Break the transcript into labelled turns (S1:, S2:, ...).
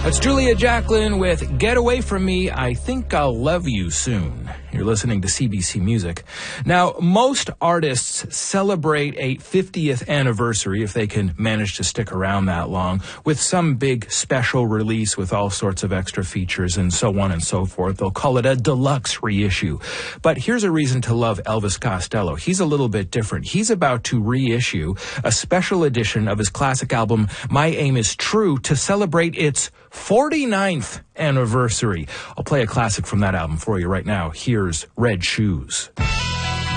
S1: That's Julia Jacklin with Get Away From Me, I Think I'll Love You Soon. You're listening to CBC Music. Now, most artists celebrate a 50th anniversary, if they can manage to stick around that long, with some big special release with all sorts of extra features and so on and so forth. They'll call it a deluxe reissue. But here's a reason to love Elvis Costello. He's a little bit different. He's about to reissue a special edition of his classic album, My Aim Is True, to celebrate its 49th anniversary. I'll play a classic from that album for you right now. Here's Red Shoes.